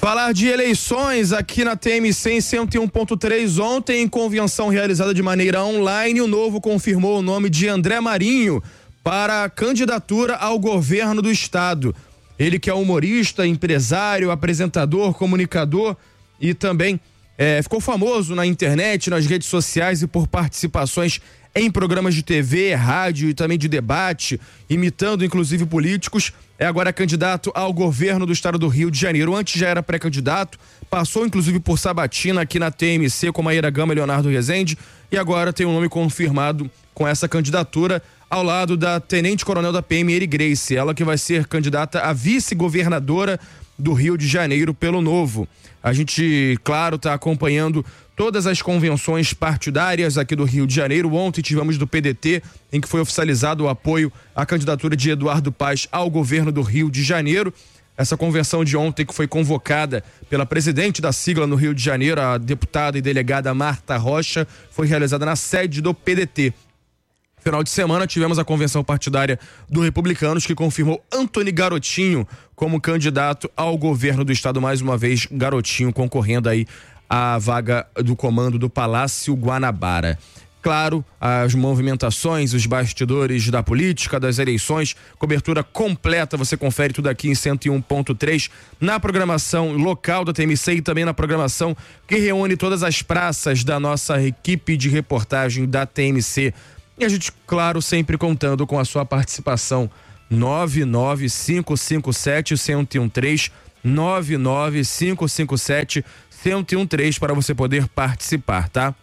Falar de eleições aqui na TMC em 101.3. Ontem, em convenção realizada de maneira online, o Novo confirmou o nome de André Marinho para a candidatura ao governo do estado. Ele que é humorista, empresário, apresentador, comunicador e também ficou famoso na internet, nas redes sociais e por participações em programas de TV, rádio e também de debate, imitando inclusive políticos. É agora candidato ao governo do estado do Rio de Janeiro. Antes já era pré-candidato, passou inclusive por sabatina aqui na TMC com Maíra Gama e Leonardo Rezende, e agora tem um nome confirmado com essa candidatura ao lado da tenente-coronel da PM, Eri Grace, ela que vai ser candidata a vice-governadora do Rio de Janeiro pelo Novo. A gente, claro, está acompanhando todas as convenções partidárias aqui do Rio de Janeiro. Ontem tivemos do PDT, em que foi oficializado o apoio à candidatura de Eduardo Paes ao governo do Rio de Janeiro. Essa convenção de ontem, que foi convocada pela presidente da sigla no Rio de Janeiro, a deputada e delegada Marta Rocha, foi realizada na sede do PDT. Final de semana tivemos a convenção partidária do Republicanos, que confirmou Antony Garotinho como candidato ao governo do estado. Mais uma vez, Garotinho concorrendo aí à vaga do comando do Palácio Guanabara. Claro, as movimentações, os bastidores da política, das eleições, cobertura completa, você confere tudo aqui em 101.3, na programação local da TMC e também na programação que reúne todas as praças da nossa equipe de reportagem da TMC. E a gente, claro, sempre contando com a sua participação. 99557-1013, 99557-1013 para você poder participar, tá?